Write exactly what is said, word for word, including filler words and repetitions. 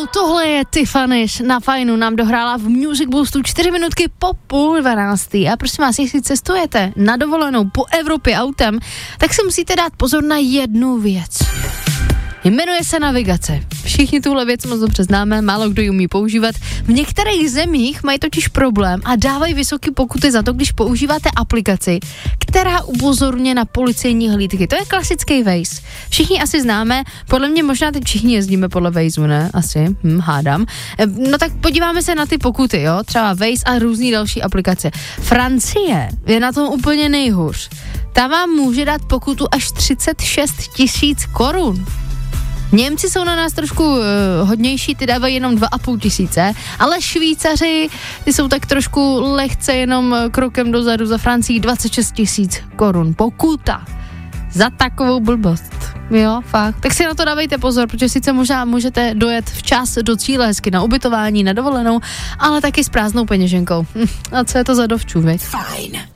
Jo, tohle je Tiffany's na Fajnu, nám dohrála v Music Boostu čtyři minutky po půl dvanáctý. A prosím vás, jestli cestujete na dovolenou po Evropě autem, tak si musíte dát pozor na jednu věc. Jmenuje se navigace. Všichni tuhle věc moc dobře známe, málo kdo ji umí používat. V některých zemích mají totiž problém a dávají vysoké pokuty za to, když používáte aplikaci, která upozorňuje na policejní hlídky. To je klasický Waze. Všichni asi známe, podle mě možná teď všichni jezdíme podle Wazeu, ne? Asi, hm, hádám. No tak podíváme se na ty pokuty, jo? Třeba Waze a různý další aplikace. Francie je na tom úplně nejhůř. Ta vám může dát pokutu až třicet šest tisíc korun. Němci jsou na nás trošku uh, hodnější, ty dávají jenom dva a půl tisíce, ale Švýcaři, ty jsou tak trošku lehce jenom krokem dozadu, za Francii dvacet šest tisíc korun. Pokuta za takovou blbost. Jo, fakt. Tak si na to dávejte pozor, protože sice možná můžete dojet včas do cíle hezky na ubytování, na dovolenou, ale taky s prázdnou peněženkou. Hm, a co je to za dovčů, viď? Fajn.